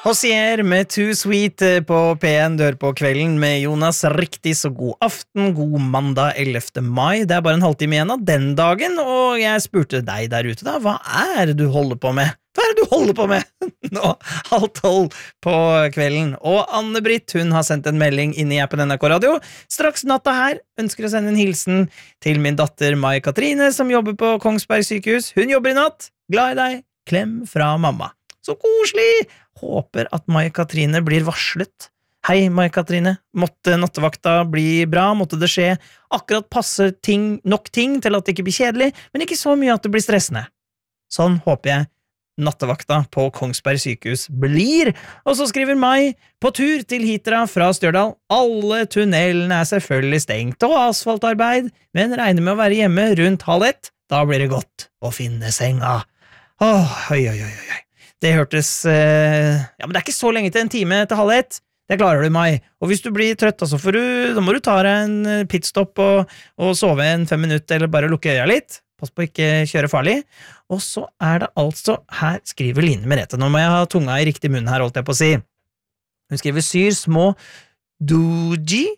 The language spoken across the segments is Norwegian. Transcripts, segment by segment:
Hossier med Too Sweet på P1 dør på kvelden med Jonas. Riktig så god aften, god mandag 11. mai. Det bare en halvtime igjen av den dagen, og jeg spurte deg der ute da, hva det du holder på med? Hva det du holder på med? Nå, 11:30 på kvelden. Og Anne-Britt, hun har sendt en melding inn i appen NRK Radio. Straks natta her, ønsker å sende en hilsen til min datter Mai Katrine, som jobber på Kongsberg sykehus. Hun jobber i natt. Glad i deg. Klem fra mamma. Så koselig! Håper at Mai Katrine blir varslet. Hei, Mai Katrine. Måtte nattevakta bli bra? Måtte det skje akkurat passe nok ting til at det ikke blir kjedelig, men ikke så mye at det blir stressende. Sånn håper jeg nattevakta på Kongsberg sykehus blir. Og så skriver Mai, på tur til Hitra fra Stjørdal. Alle tunnelene selvfølgelig stengt og asfaltarbeid, men regner med å være hjemme rundt 12:30. Da blir det godt å finne senga. Oi. Det hørtes ja, men det ikke så lenge til en time til 12:30. Det klarer du, Mai. Og hvis du blir trøtt, da må du ta deg en pitstop og sove en 5 minutter, eller bare lukke øya litt. Pass på å ikke kjøre farlig. Og så det altså, her skriver Line Merete, nå må jeg ha tunga i riktig munn her, holdt jeg på å si. Hun skriver syr små doji,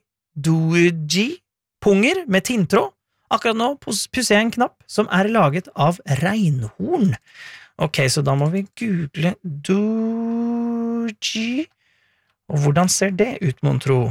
punger med tinntråd. Akkurat nå pusser jeg en knapp som laget av reinhorn. Ok, så da må vi google doji, og hvordan ser det ut, mon tro?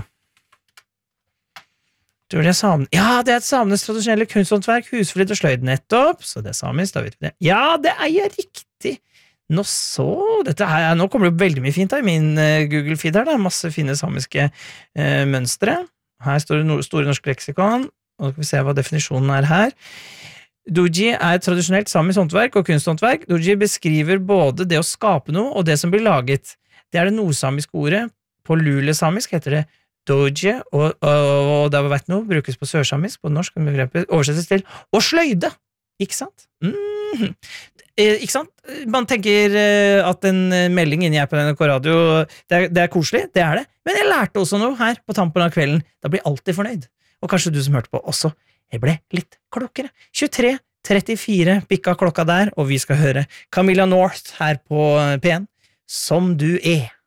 Tror det ja, det et samenes tradisjonelle kunsthåndverk, husflid og sløyd nettopp, så det samisk, da vet vi det. Ja, det jeg riktig. Nå så, nå kommer det jo veldig mye fint i min Google-feed her, masse fine samiske mønstre. Her står det Store norske leksikon, og skal vi se hva definisjonen her. Doji et tradisjonelt samisk håndverk og kunsthåndverk. Doji beskriver både det å skape noe og det som blir laget. Det det nordsamiske ordet. På lulesamisk heter det doji, og det har vært noe, brukes på sørsamisk, på norsk, begrepet oversettes til å sløyde. Ikke sant? Ikke sant? Man tenker at en melding inni her på NRK Radio, det koselig, det det. Men jeg lærte også noe her på tampen av kvelden. Da blir jeg alltid fornøyd. Og kanskje du som hørte på også. Jeg ble litt klokkere. 23:34 bikka klokka der, og vi skal høre Camilla North her på P1. Som du